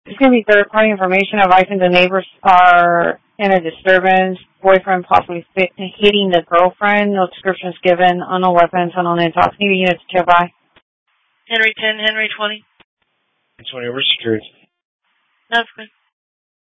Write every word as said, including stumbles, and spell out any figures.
It's going to be third-party information advising the neighbors are in a disturbance, boyfriend possibly fit, hitting the girlfriend, no descriptions given, unknown weapons, unknown intoxicating units to by. Henry ten, Henry twenty. twenty over security. That's good.